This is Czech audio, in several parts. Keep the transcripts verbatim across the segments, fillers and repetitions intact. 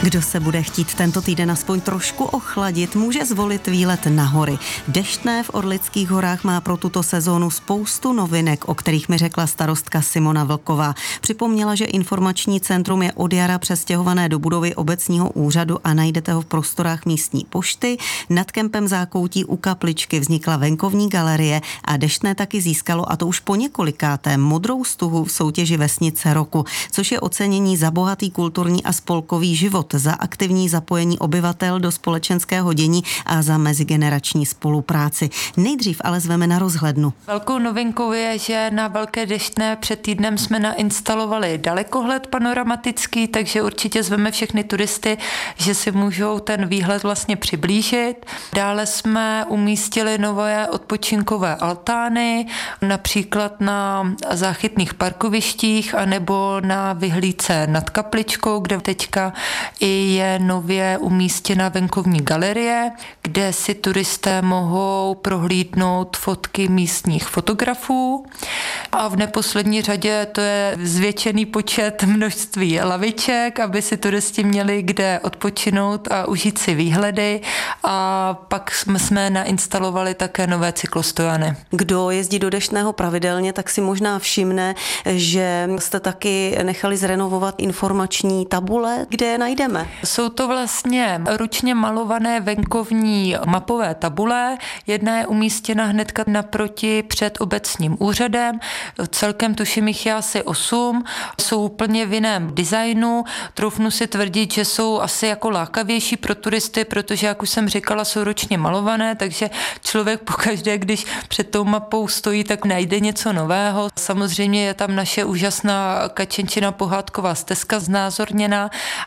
Kdo se bude chtít tento týden aspoň trošku ochladit, může zvolit výlet na hory. Deštné v Orlických horách má pro tuto sezónu spoustu novinek, o kterých mi řekla starostka Simona Vlková. Připomněla, že informační centrum je od jara přestěhované do budovy obecního úřadu a najdete ho v prostorách místní pošty. Nad kempem Zákoutí u kapličky vznikla venkovní galerie a Deštné taky získalo, a to už po několikáté, modrou stuhu v soutěži Vesnice roku, což je ocenění za bohatý kulturní a spolkový život, za aktivní zapojení obyvatel do společenského dění a za mezigenerační spolupráci. Nejdřív ale zveme na rozhlednu. Velkou novinkou je, že na Velké Deštné před týdnem jsme nainstalovali dalekohled panoramatický, takže určitě zveme všechny turisty, že si můžou ten výhled vlastně přiblížit. Dále jsme umístili nové odpočinkové altány, například na záchytných parkovištích anebo na vyhlídce nad kapličkou, kde teďka i je nově umístěna venkovní galerie, kde si turisté mohou prohlídnout fotky místních fotografů. A v neposlední řadě to je zvětšený počet množství laviček, aby si turisti měli kde odpočinout a užít si výhledy. A pak jsme nainstalovali také nové cyklostojany. Kdo jezdí do Deštného pravidelně, tak si možná všimne, že jste taky nechali zrenovovat informační tabule. Kde je najdeme? Jsou to vlastně ručně malované venkovní mapové tabule. Jedna je umístěna hnedka naproti před obecním úřadem. Celkem tuším jich je asi osm. Jsou úplně v jiném designu. Troufnu si tvrdit, že jsou asi jako lákavější pro turisty, protože, jak už jsem říkala, jsou ručně malované, takže člověk pokaždé, když před tou mapou stojí, tak najde něco nového. Samozřejmě je tam naše úžasná Kačenčina pohádková stezka znázorněná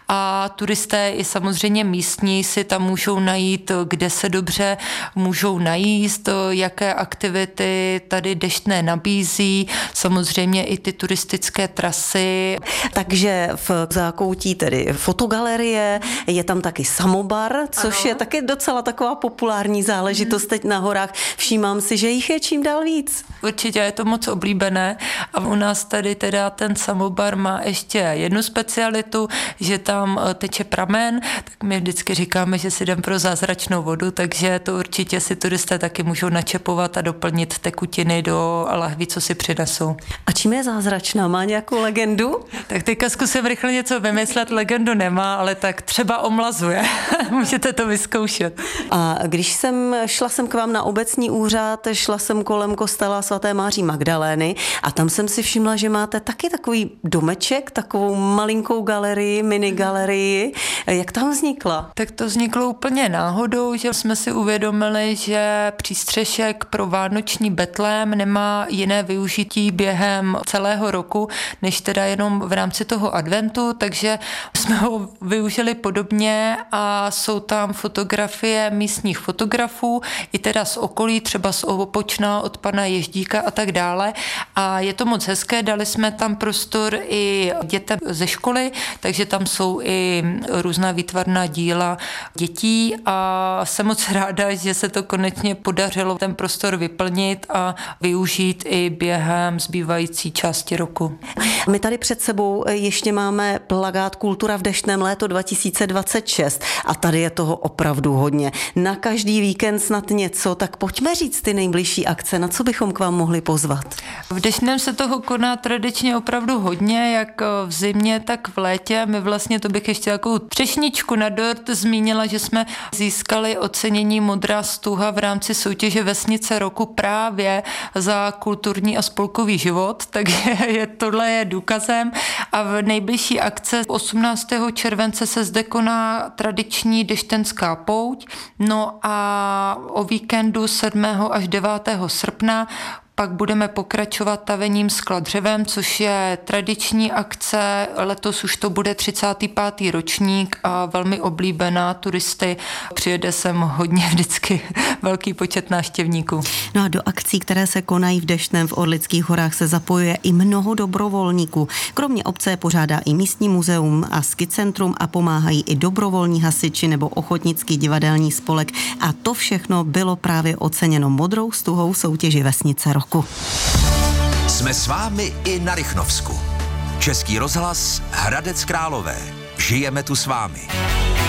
a turisté i samozřejmě místní si tam můžou najít, kde se dobře můžou najíst, jaké aktivity tady Deštné nabízí, samozřejmě i ty turistické trasy. Takže v Zákoutí tedy fotogalerie, je tam taky samobar, což ano. je taky docela taková populární záležitost hmm. teď na horách. Všímám si, že jich je čím dál víc. Určitě je to moc oblíbené a u nás tady teda ten samobar má ještě jednu specialitu, že tam teče pramen, tak my vždycky říkáme, že si jdem pro zázračnou vodu, takže to určitě si turisté taky můžou načepovat a doplnit tekutiny do lahví, co si přinesou. A čím je zázračná? Má nějakou legendu? Tak teďka zkusím rychle něco vymyslet, legendu nemá, ale tak třeba omlazuje. Můžete to vyzkoušet. A když jsem šla jsem k vám na obecní úřad, šla jsem kolem kostela svaté Máří Magdalény a tam jsem si všimla, že máte taky takový domeček, takovou malinkou galerii, mini galerii. Jak tam vznikla? Tak to vzniklo úplně náhodou, že jsme si uvědomili, že přístřešek pro vánoční betlém nemá jiné využití během celého roku, než teda jenom v rámci toho adventu, takže jsme ho využili podobně a jsou tam fotografie místních fotografů, i teda z okolí, třeba z Opočna od pana Ježdíka a tak dále. A je to moc hezké, dali jsme tam prostor i dětem ze školy, takže tam jsou i různá výtvarná díla dětí a jsem moc ráda, že se to konečně podařilo ten prostor vyplnit a využít i během zbývající části roku. My tady před sebou ještě máme plakát Kultura v Deštném léto dva tisíce dvacet šest a tady je toho opravdu hodně. Na každý víkend snad něco, tak pojďme říct ty nejbližší akce, na co bychom k vám mohli pozvat. V Deštném se toho koná tradičně opravdu hodně, jak v zimě, tak v létě. My vlastně, to bych ještě takovou třešničku na dort zmínila, že jsme získali ocenění Modrá stuha v rámci soutěže Vesnice roku právě za kulturní a spolkový život, takže je, tohle je důkazem. A v nejbližší akce osmnáctého července se zde koná tradiční deštenská pouť, no a o víkendu sedmého až devátého srpna pak budeme pokračovat tavením skla dřevem, což je tradiční akce. Letos už to bude třicátý pátý ročník a velmi oblíbená turisty. Přijede sem hodně vždycky velký počet návštěvníků. No a do akcí, které se konají v Deštném v Orlických horách, se zapojuje i mnoho dobrovolníků. Kromě obce pořádá i místní muzeum a skicentrum a pomáhají i dobrovolní hasiči nebo ochotnický divadelní spolek. A to všechno bylo právě oceněno Modrou stuhou soutěži Vesnice roku. Jsme s vámi i na Rychnovsku. Český rozhlas Hradec Králové. žijeme tu s vámi.